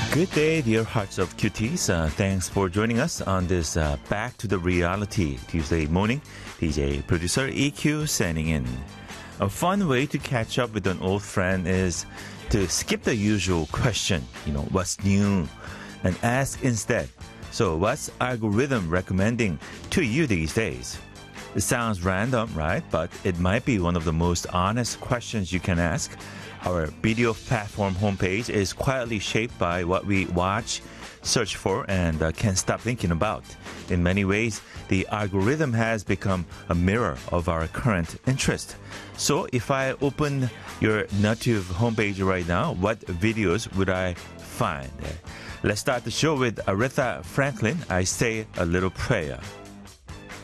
Good day, dear hearts of cuties. Thanks for joining us on this Back to the Reality Tuesday morning. DJ producer EQ signing in. A fun way to catch up with an old friend is to skip the usual question, what's new, and ask instead, so what's algorithm recommending to you these days? It sounds random, right? But it might be one of the most honest questions you can ask. Our video platform homepage is quietly shaped by what we watch, search for, and can't stop thinking about. In many ways, the algorithm has become a mirror of our current interest. So if I open your Native homepage right now, what videos would I find? Let's start the show with Aretha Franklin, I Say a Little Prayer.